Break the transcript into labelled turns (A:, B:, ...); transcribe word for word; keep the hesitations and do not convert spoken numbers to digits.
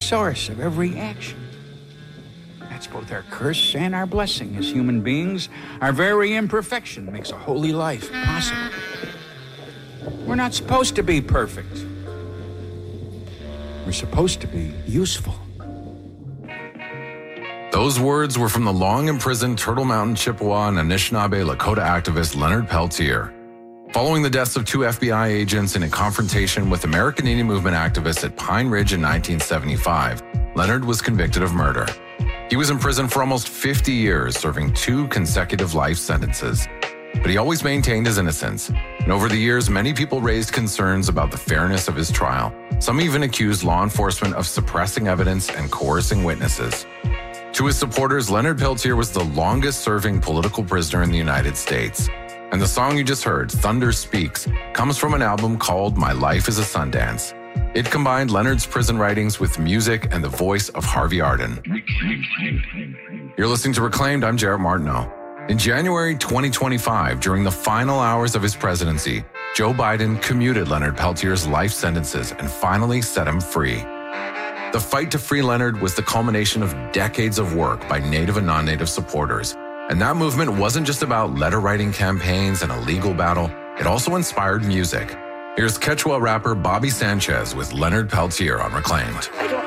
A: source of every action. That's both our curse and our blessing as human beings. Our very imperfection makes a holy life possible. We're not supposed to be perfect. We're supposed to be useful.
B: Those words were from the long-imprisoned Turtle Mountain Chippewa and Anishinaabe Lakota activist Leonard Peltier. Following the deaths of two F B I agents in a confrontation with American Indian Movement activists at Pine Ridge in nineteen seventy-five, Leonard was convicted of murder. He was in prison for almost fifty years, serving two consecutive life sentences. But he always maintained his innocence. And over the years, many people raised concerns about the fairness of his trial. Some even accused law enforcement of suppressing evidence and coercing witnesses. To his supporters, Leonard Peltier was the longest-serving political prisoner in the United States. And the song you just heard, Thunder Speaks, comes from an album called My Life is a Sundance. It combined Leonard's prison writings with music and the voice of Harvey Arden. You're listening to Reclaimed. I'm Jarrett Martineau. In January twenty twenty-five, during the final hours of his presidency, Joe Biden commuted Leonard Peltier's life sentences and finally set him free. The fight to free Leonard was the culmination of decades of work by Native and non-Native supporters. And that movement wasn't just about letter-writing campaigns and a legal battle. It also inspired music. Here's Quechua rapper Bobby Sanchez with Leonard Peltier on Reclaimed.